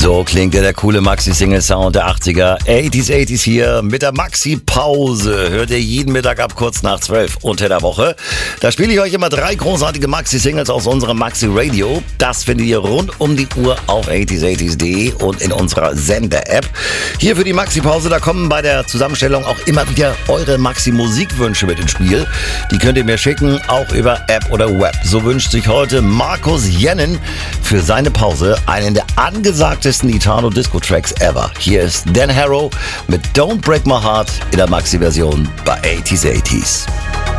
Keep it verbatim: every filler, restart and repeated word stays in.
So klingt ja der coole Maxi-Single-Sound der achtziger. achtziger, achtziger hier mit der Maxi-Pause. Hört ihr jeden Mittag ab kurz nach zwölf unter der Woche. Da spiele ich euch immer drei großartige Maxi-Singles aus unserem Maxi-Radio. Das findet ihr rund um die Uhr auf achtziger achtziger punkt de und in unserer Sender-App. Hier für die Maxi-Pause, da kommen bei der Zusammenstellung auch immer wieder eure Maxi-Musikwünsche mit ins Spiel. Die könnt ihr mir schicken, auch über App oder Web. So wünscht sich heute Markus Jennen für seine Pause einen der angesagtesten Italo-Disco-Tracks ever. Hier ist Dan Harrow mit Don't Break My Heart in der Maxi-Version bei achtziger achtziger.